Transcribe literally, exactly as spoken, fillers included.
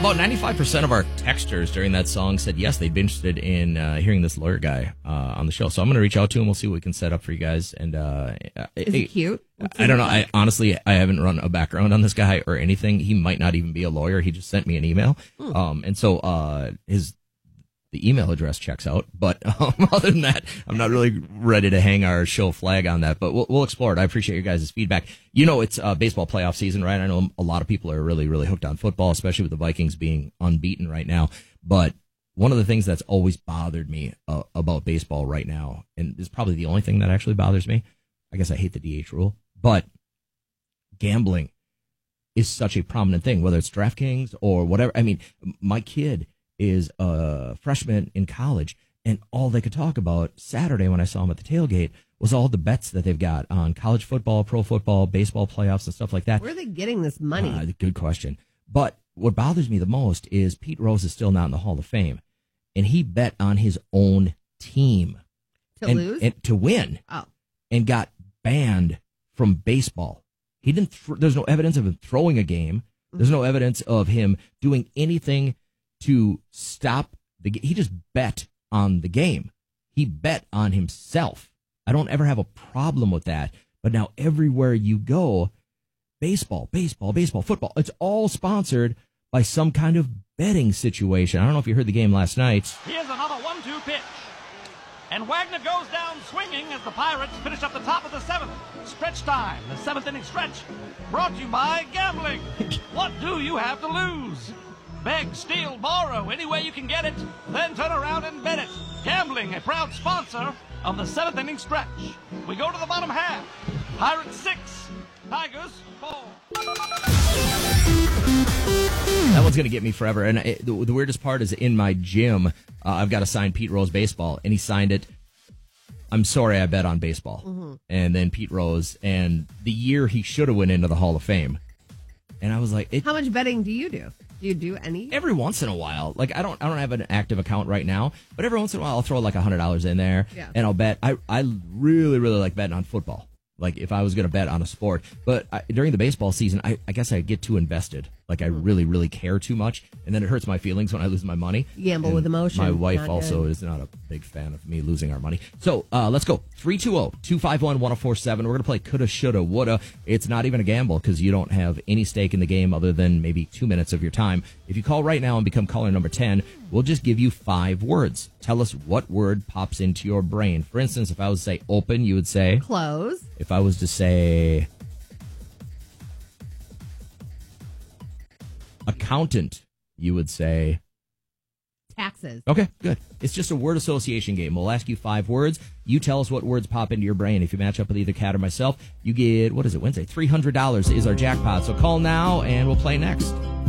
about ninety-five percent of our texters during that song said yes, they'd be interested in uh, hearing this lawyer guy uh, on the show. So I'm going to reach out to him. We'll see what we can set up for you guys. And uh, Is he cute? What's I don't know. I honestly, I haven't run a background on this guy or anything. He might not even be a lawyer. He just sent me an email. Hmm. Um, and so uh, his the email address checks out. But um, other than that, I'm not really ready to hang our show flag on that. But we'll, we'll explore it. I appreciate your guys' feedback. You know, it's uh, baseball playoff season, right? I know a lot of people are really, really hooked on football, especially with the Vikings being unbeaten right now. But one of the things that's always bothered me uh, about baseball right now, and is probably the only thing that actually bothers me, I guess I hate the D H rule, but gambling is such a prominent thing, whether it's DraftKings or whatever. I mean, my kid is a freshman in college, and all they could talk about Saturday when I saw him at the tailgate was all the bets that they've got on college football, pro football, baseball playoffs, and stuff like that. Where are they getting this money? Uh, good question. But what bothers me the most is Pete Rose is still not in the Hall of Fame, and he bet on his own team To and, lose? and to win, Oh. and got banned from baseball. He didn't. Th- there's no evidence of him throwing a game. There's no evidence of him doing anything to stop the game. He just bet on the game. He bet on himself. I don't ever have a problem with that. But now everywhere you go, baseball, baseball, baseball, football, it's all sponsored by some kind of betting situation. I don't know if you heard the game last night. Here's another one two pitch. And Wagner goes down swinging as the Pirates finish up the top of the seventh. Stretch time, the seventh inning stretch. Brought to you by gambling. What do you have to lose? Beg, steal, borrow, any way you can get it, then turn around and bet it. Gambling, a proud sponsor of the seventh inning stretch. We go to the bottom half. Pirates six, Tigers four. That one's going to get me forever. And it, the, the weirdest part is in my gym, uh, I've got to sign Pete Rose baseball, and he signed it. I'm sorry, I bet on baseball. Mm-hmm. And then Pete Rose, and the year he should have went into the Hall of Fame. And I was like, it, how much betting do you do? Do you do any? Every once in a while. Like, I don't I don't have an active account right now, but every once in a while I'll throw like one hundred dollars in there, yeah. and I'll bet. I, I really, really like betting on football. Like, if I was going to bet on a sport. But I, during the baseball season, I, I guess I get too invested. Like, I really, really care too much. And then it hurts my feelings when I lose my money. Gamble and with emotion. My wife not also good. is not a big fan of me losing our money. So, uh, let's go. three two zero, two five one, one zero four seven. We're going to play coulda, shoulda, woulda. It's not even a gamble because you don't have any stake in the game other than maybe two minutes of your time. If you call right now and become caller number ten, we'll just give you five words. Tell us what word pops into your brain. For instance, if I was to say open, you would say? Close. If I was to say accountant, you would say? Taxes. Okay, good. It's just a word association game. We'll ask you five words. You tell us what words pop into your brain. If you match up with either Kat or myself, you get, what is it, Wednesday? three hundred dollars is our jackpot. So call now and we'll play next.